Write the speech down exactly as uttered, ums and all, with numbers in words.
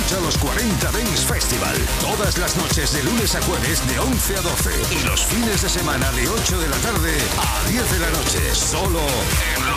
escucha los cuarenta Dance Festival. Todas las noches de lunes a jueves de once a doce. Y los fines de semana de ocho de la tarde a diez de la noche. Solo en